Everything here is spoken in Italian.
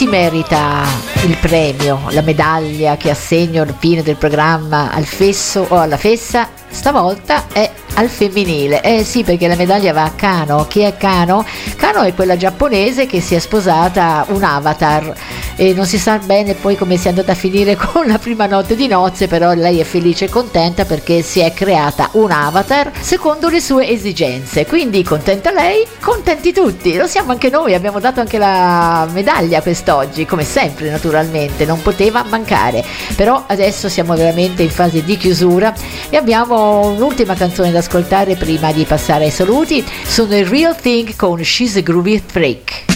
si merita il premio, la medaglia che assegno alla fine del programma al fesso o alla fessa? Stavolta è al femminile. Sì, perché la medaglia va a Kano. Chi è Kano? Kano è quella giapponese che si è sposata un avatar e non si sa bene poi come sia andata a finire con la prima notte di nozze, però lei è felice e contenta perché si è creata un avatar secondo le sue esigenze, quindi contenta lei, contenti tutti, lo siamo anche noi. Abbiamo dato anche la medaglia quest'oggi, come sempre, naturalmente non poteva mancare. Però adesso siamo veramente in fase di chiusura e abbiamo un'ultima canzone da ascoltare prima di passare ai saluti. Sono i Real Thing con She's a Groovy Freak.